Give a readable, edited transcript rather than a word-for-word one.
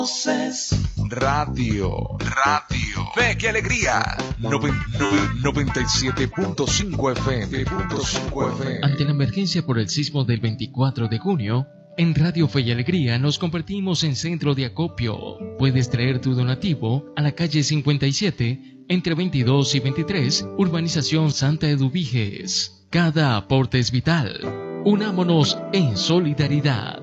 Radio, Fe y Alegría, 97.5 FM. Ante la emergencia por el sismo del 24 de junio, en Radio Fe y Alegría nos convertimos en centro de acopio. Puedes traer tu donativo a la calle 57, entre 22 y 23, Urbanización Santa Eduviges. Cada aporte es vital. Unámonos en solidaridad.